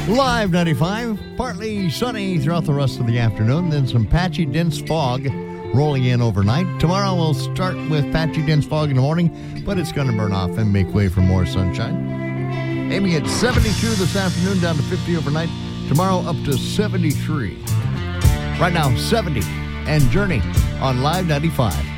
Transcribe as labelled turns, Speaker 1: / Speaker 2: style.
Speaker 1: Live 95, partly sunny throughout the rest of the afternoon, then some patchy, dense fog rolling in overnight. Tomorrow we'll start with patchy, dense fog in the morning, but it's going to burn off and make way for more sunshine. Aiming at 72 this afternoon, down to 50 overnight. Tomorrow up to 73. Right now, 70. And Journey on Live 95.